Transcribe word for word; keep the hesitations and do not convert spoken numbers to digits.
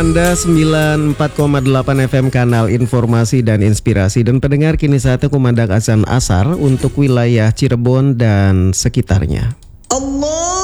Anda sembilan puluh empat koma delapan F M Kanal Informasi dan Inspirasi. Dan pendengar, kini saatnya kumandang azan asar untuk wilayah Cirebon dan sekitarnya. Allah